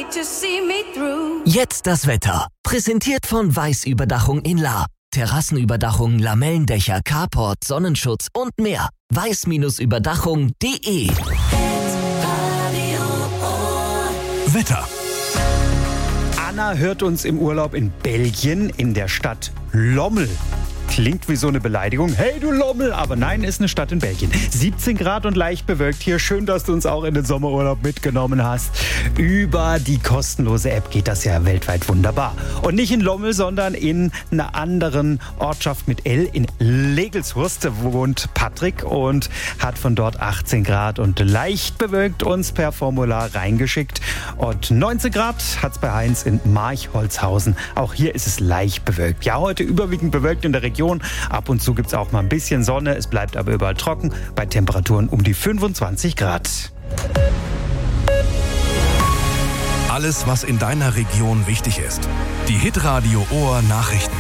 need to see me through. Jetzt das Wetter. Präsentiert von Weiß-Überdachung in La. Terrassenüberdachung, Lamellendächer, Carport, Sonnenschutz und mehr. weiß-überdachung.de. Wetter. Anna hört uns im Urlaub in Belgien in der Stadt Lommel. Klingt wie so eine Beleidigung. Hey, du Lommel! Aber nein, ist eine Stadt in Belgien. 17 Grad und leicht bewölkt hier. Schön, dass du uns auch in den Sommerurlaub mitgenommen hast. Über die kostenlose App geht das ja weltweit wunderbar. Und nicht in Lommel, sondern in einer anderen Ortschaft mit L. In Legelshurst wohnt Patrick und hat von dort 18 Grad und leicht bewölkt uns per Formular reingeschickt. Und 19 Grad hat es bei Heinz in Marchholzhausen. Auch hier ist es leicht bewölkt. Ja, heute überwiegend bewölkt in der Region. Ab und zu gibt es auch mal ein bisschen Sonne. Es bleibt aber überall trocken bei Temperaturen um die 25 Grad. Alles, was in deiner Region wichtig ist. Die Hitradio Ohr Nachrichten.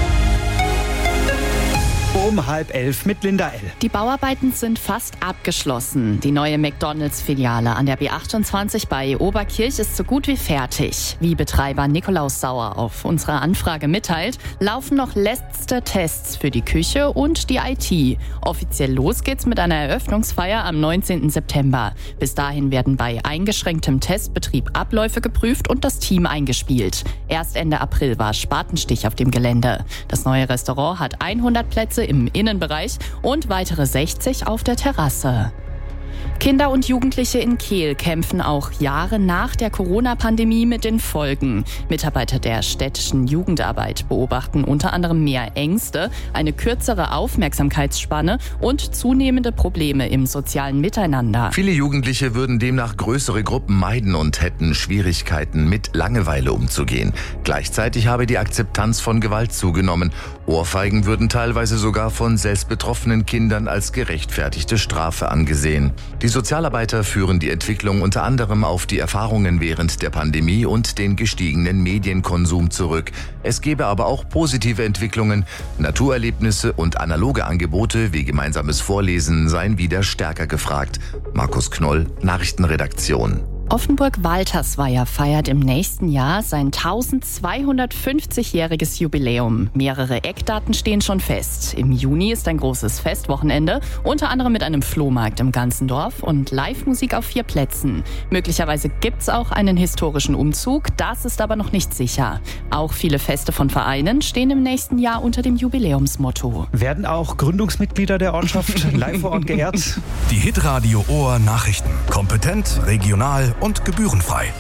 Um 10:30 mit Linda L. Die Bauarbeiten sind fast abgeschlossen. Die neue McDonalds-Filiale an der B28 bei Oberkirch ist so gut wie fertig. Wie Betreiber Nikolaus Sauer auf unsere Anfrage mitteilt, laufen noch letzte Tests für die Küche und die IT. Offiziell los geht's mit einer Eröffnungsfeier am 19. September. Bis dahin werden bei eingeschränktem Testbetrieb Abläufe geprüft und das Team eingespielt. Erst Ende April war Spatenstich auf dem Gelände. Das neue Restaurant hat 100 Plätze im Innenbereich und weitere 60 auf der Terrasse. Kinder und Jugendliche in Kehl kämpfen auch Jahre nach der Corona-Pandemie mit den Folgen. Mitarbeiter der städtischen Jugendarbeit beobachten unter anderem mehr Ängste, eine kürzere Aufmerksamkeitsspanne und zunehmende Probleme im sozialen Miteinander. Viele Jugendliche würden demnach größere Gruppen meiden und hätten Schwierigkeiten, mit Langeweile umzugehen. Gleichzeitig habe die Akzeptanz von Gewalt zugenommen. Ohrfeigen würden teilweise sogar von selbst betroffenen Kindern als gerechtfertigte Strafe angesehen. Die Sozialarbeiter führen die Entwicklung unter anderem auf die Erfahrungen während der Pandemie und den gestiegenen Medienkonsum zurück. Es gebe aber auch positive Entwicklungen. Naturerlebnisse und analoge Angebote wie gemeinsames Vorlesen seien wieder stärker gefragt. Markus Knoll, Nachrichtenredaktion. Offenburg-Waltersweier feiert im nächsten Jahr sein 1250-jähriges Jubiläum. Mehrere Eckdaten stehen schon fest. Im Juni ist ein großes Festwochenende, unter anderem mit einem Flohmarkt im ganzen Dorf und Live-Musik auf 4 Plätzen. Möglicherweise gibt's auch einen historischen Umzug, das ist aber noch nicht sicher. Auch viele Feste von Vereinen stehen im nächsten Jahr unter dem Jubiläumsmotto. Werden auch Gründungsmitglieder der Ortschaft live vor Ort geehrt? Die Hitradio Ohr Nachrichten. Kompetent, regional und gebührenfrei.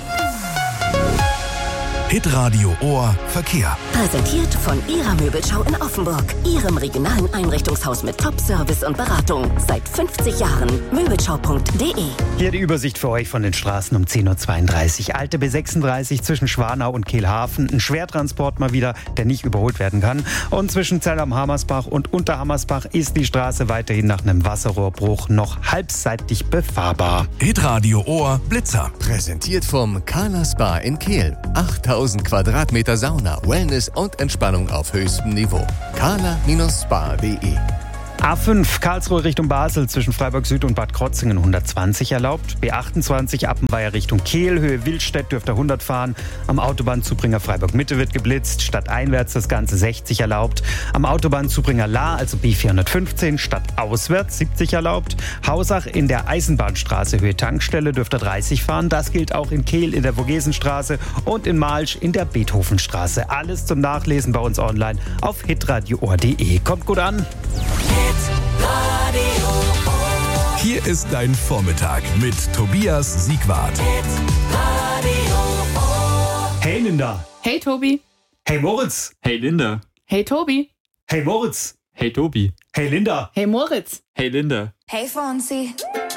Hitradio Ohr Verkehr. Präsentiert von Ihrer Möbelschau in Offenburg. Ihrem regionalen Einrichtungshaus mit Top-Service und Beratung. Seit 50 Jahren. Möbelschau.de. Hier die Übersicht für euch von den Straßen um 10.32 Uhr. Alte B36 zwischen Schwanau und Kehlhafen. Ein Schwertransport mal wieder, der nicht überholt werden kann. Und zwischen Zell am Hammersbach und Unterhammersbach ist die Straße weiterhin nach einem Wasserrohrbruch noch halbseitig befahrbar. Hitradio Ohr Blitzer. Präsentiert vom Kala Spa in Kehl. 8000 Quadratmeter Sauna, Wellness und Entspannung auf höchstem Niveau. kala-spa.de. A5 Karlsruhe Richtung Basel zwischen Freiburg Süd und Bad Krotzingen 120 erlaubt. B28 Appenweier Richtung Kehl, Höhe Wildstedt dürfte 100 fahren. Am Autobahnzubringer Freiburg Mitte wird geblitzt, stadteinwärts das Ganze 60 erlaubt. Am Autobahnzubringer La, also B415, stadtauswärts 70 erlaubt. Hausach in der Eisenbahnstraße Höhe Tankstelle dürfte 30 fahren. Das gilt auch in Kehl in der Vogesenstraße und in Malsch in der Beethovenstraße. Alles zum Nachlesen bei uns online auf hitradioohr.de. Kommt gut an. Hier ist dein Vormittag mit Tobias Siegwart. Hey Linda. Hey Tobi. Hey Moritz. Hey Linda. Hey Tobi. Hey Moritz. Hey Tobi. Hey Linda. Hey Moritz. Hey Linda. Hey Fonzie.